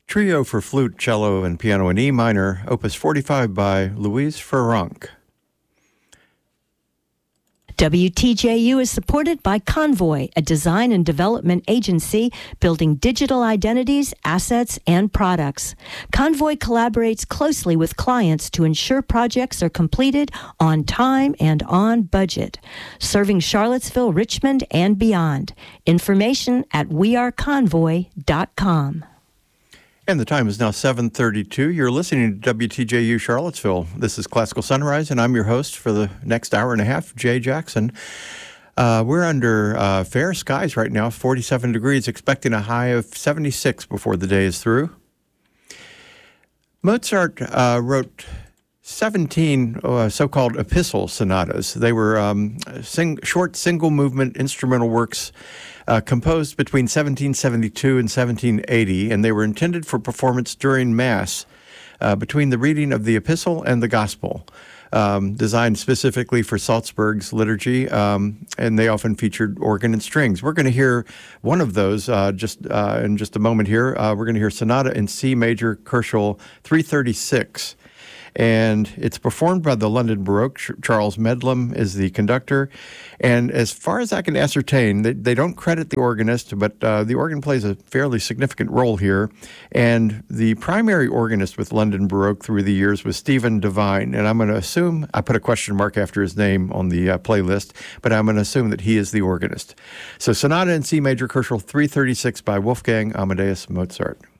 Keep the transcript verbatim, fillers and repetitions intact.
Trio for flute, cello, and piano in E minor, opus forty-five by Louise Ferranc. W T J U is supported by Convoy, a design and development agency building digital identities, assets, and products. Convoy collaborates closely with clients to ensure projects are completed on time and on budget, serving Charlottesville, Richmond, and beyond. Information at we are convoy dot com. And the time is now seven thirty-two. You're listening to W T J U Charlottesville. This is Classical Sunrise, and I'm your host for the next hour and a half, Jay Jackson. Uh, we're under uh, fair skies right now, forty-seven degrees, expecting a high of seventy-six before the day is through. Mozart uh, wrote seventeen uh, so-called epistle sonatas. They were um, sing- short single-movement instrumental works Uh, composed between seventeen seventy-two and seventeen eighty, and they were intended for performance during Mass uh, between the reading of the Epistle and the Gospel, um, designed specifically for Salzburg's liturgy, um, and they often featured organ and strings. We're going to hear one of those uh, just uh, in just a moment here. Uh, we're going to hear Sonata in C Major, Koelschel three thirty-six. And it's performed by the London Baroque. Charles Medlam is the conductor. And as far as I can ascertain, they, they don't credit the organist, but uh, the organ plays a fairly significant role here. And the primary organist with London Baroque through the years was Stephen Devine. And I'm going to assume, I put a question mark after his name on the uh, playlist, but I'm going to assume that he is the organist. So Sonata in C Major, Koelschel three thirty-six by Wolfgang Amadeus Mozart.